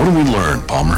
What did we learn, Palmer?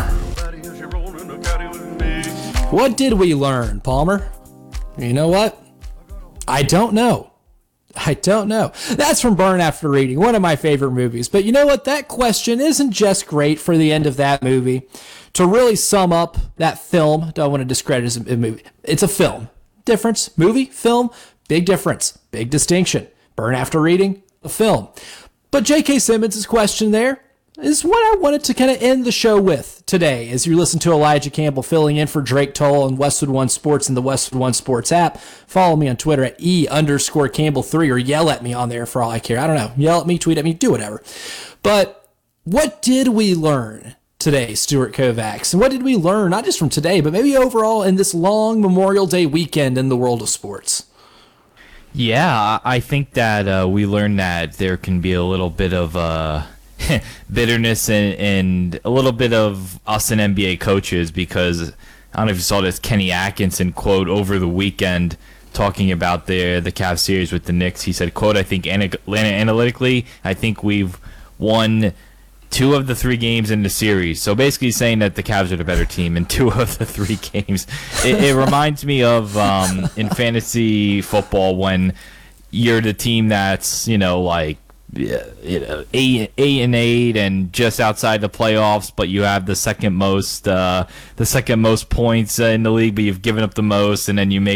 What did we learn, Palmer? You know what? I don't know. That's from Burn After Reading, one of my favorite movies. But you know what? That question isn't just great for the end of that movie. To really sum up that film, don't want to discredit it as a movie. It's a film. Difference. Movie, film, big difference. Big distinction. Burn After Reading, a film. But J.K. Simmons' question there is what I wanted to kind of end the show with today as you listen to Elijah Campbell filling in for Drake Toll on Westwood One Sports and the Westwood One Sports app. Follow me on Twitter at _Campbell3 or yell at me on there for all I care. I don't know. Yell at me, tweet at me, do whatever. But what did we learn today, Stuart Kovacs? And what did we learn, not just from today, but maybe overall in this long Memorial Day weekend in the world of sports? Yeah, I think that we learned that there can be a little bit of bitterness and a little bit of us and NBA coaches, because I don't know if you saw this Kenny Atkinson quote over the weekend talking about the Cavs series with the Knicks. He said, quote, I think analytically, I think we've won 2 of the 3 games in the series. So basically saying that the Cavs are the better team in 2 of the 3 games. It reminds me of in fantasy football when you're the team that's, like, 8-8 and just outside the playoffs, but you have the second most points in the league, but you've given up the most, and then you make